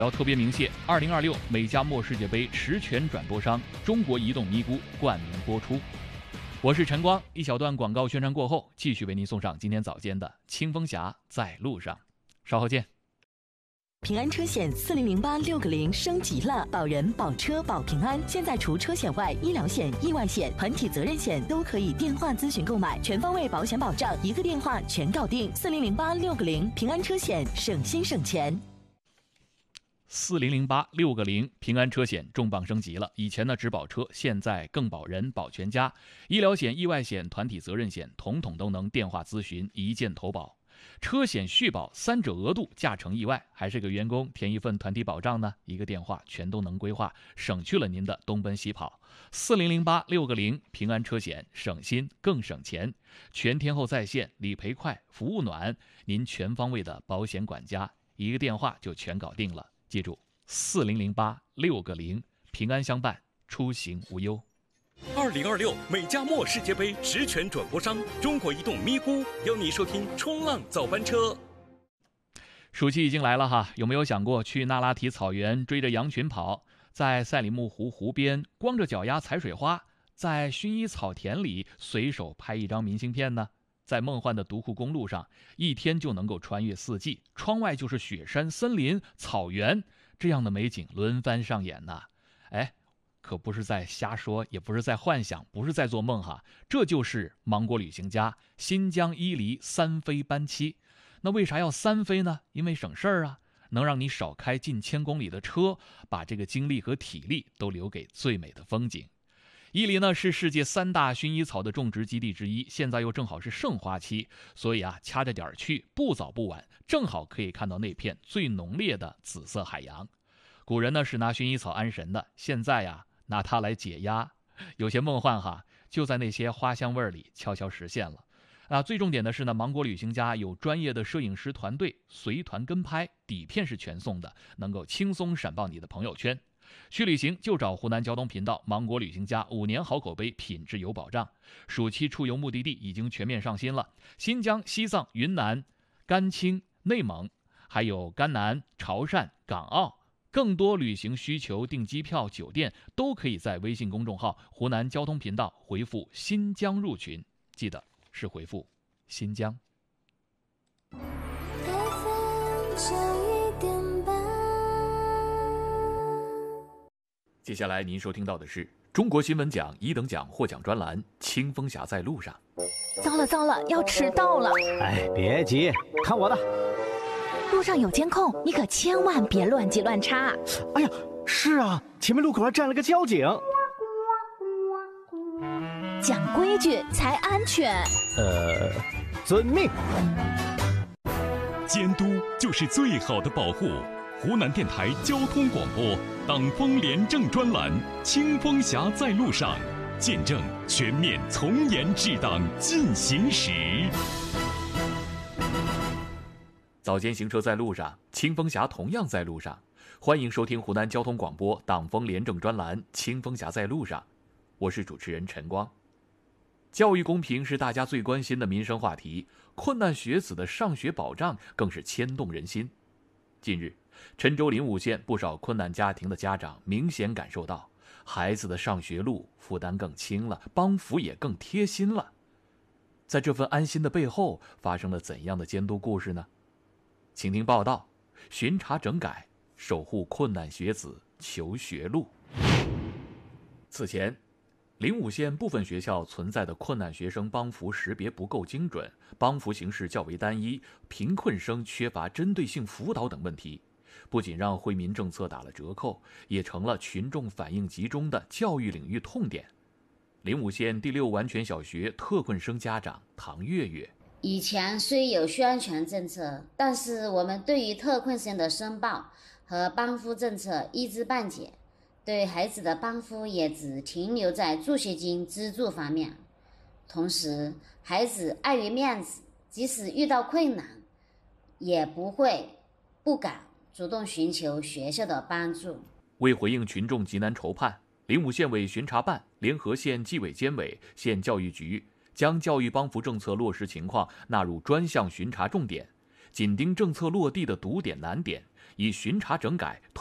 要特别鸣谢2026美加墨世界杯实权转播商中国移动咪咕冠名播出。我是陈光，一小段广告宣传过后，继续为您送上今天早间的清风侠在路上。稍后见。 平安车险400860升级了，保人、保车、保平安。现在除车险外，医疗险、意外险、团体责任险都可以电话咨询购买，全方位保险保障，一个电话全搞定。400860平安车险，省心省钱。 400860平安车险重磅升级了，以前呢只保车，现在更保人、保全家。医疗险、意外险、团体责任险，统统都能电话咨询，一键投保。车险续保3者额度，驾乘意外还是个员工填一份团体保障呢，一个电话全都能规划，省去了您的东奔西跑。400860平安车险，省心更省钱，全天候在线，理赔快，服务暖，您全方位的保险管家，一个电话就全搞定了。记住，400860平安相伴，出行无忧。 2026美加墨世界杯实权转播商中国移动咪咕邀你收听冲浪早班车。 暑期已经来了哈，有没有想过去那拉提草原追着羊群跑，在赛里木湖湖边光着脚丫采水花，在薰衣草田里随手拍一张明信片呢？在梦幻的独库公路上，一天就能够穿越4季，窗外就是雪山、森林、草原，这样的美景轮番上演呢。哎，可不是在瞎说，也不是在幻想，不是在做梦哈，这就是芒果旅行家新疆伊犁3飞班期。那为啥要3飞呢？因为省事儿啊，能让你少开近1000公里的车，把这个精力和体力都留给最美的风景。伊犁呢是世界3大薰衣草的种植基地之一，现在又正好是盛花期，所以掐着点去，不早不晚，正好可以看到那片最浓烈的紫色海洋。古人呢是拿薰衣草安神的，现在拿它来解压，有些梦幻哈，就在那些花香味里悄悄实现了。最重点的是呢，芒果旅行家有专业的摄影师团队，随团跟拍，底片是全送的，能够轻松闪爆你的朋友圈。去旅行就找湖南交通频道芒果旅行家5年好口碑，品质有保障。暑期出游目的地已经全面上新了，新疆、西藏、云南、甘青、内蒙，还有甘南、潮汕、港澳。更多旅行需求、订机票、酒店都可以在微信公众号湖南交通频道回复新疆入群，记得是回复新疆。接下来您收听到的是中国新闻奖1等奖获奖专栏清风侠在路上。 糟了，要迟到了。 哎，别急，看我的。 路上有监控，你可千万别乱挤乱插。 哎呀，是啊，前面路口还站了个交警。 讲规矩才安全。 遵命。 监督就是最好的保护。湖南电台交通广播党风廉政专栏清风侠在路上，见证全面从严治党进行时。 早间行车在路上，清风侠同样在路上。欢迎收听湖南交通广播党风廉政专栏清风侠在路上，我是主持人陈光。教育公平是大家最关心的民生话题，困难学子的上学保障更是牵动人心。近日，郴州临武县不少困难家庭的家长明显感受到，孩子的上学路负担更轻了，帮扶也更贴心了。在这份安心的背后，发生了怎样的监督故事呢？请听报道：巡查整改，守护困难学子求学路。此前，临武县部分学校存在的困难学生帮扶识别不够精准，帮扶形式较为单一，贫困生缺乏针对性辅导等问题，不仅让惠民政策打了折扣，也成了群众反映集中的教育领域痛点。临武县第6完全小学特困生家长唐月月： 以前虽有宣传政策，但是我们对于特困生的申报和帮扶政策一知半解，对孩子的帮扶也只停留在助学金资助方面。同时，孩子碍于面子，即使遇到困难，也不敢主动寻求学校的帮助。 为回应群众急难愁盼，临武县委巡查办联合县纪委监委、县教育局，将教育帮扶政策落实情况纳入专项巡查重点，紧盯政策落地的堵点难点， 以巡查整改